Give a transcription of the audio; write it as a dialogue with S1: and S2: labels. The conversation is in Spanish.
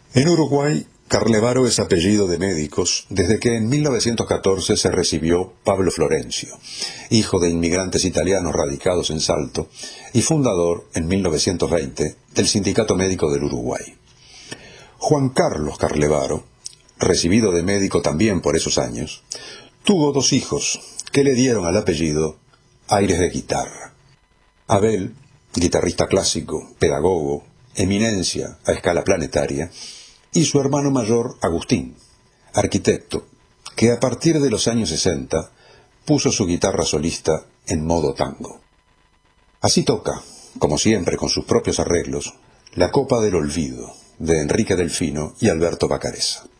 S1: En Uruguay, Carlevaro es apellido de médicos desde que en 1914 se recibió Pablo Florencio, hijo de inmigrantes italianos radicados en Salto y fundador en 1920 del Sindicato Médico del Uruguay. Juan Carlos Carlevaro, recibido de médico también por esos años, tuvo dos hijos que le dieron al apellido aires de guitarra. Abel, guitarrista clásico, pedagogo, eminencia a escala planetaria, y su hermano mayor, Agustín, arquitecto, que a partir de los años 60 puso su guitarra solista en modo tango. Así toca, como siempre con sus propios arreglos, La Copa del Olvido, de Enrique Delfino y Alberto Bacareza.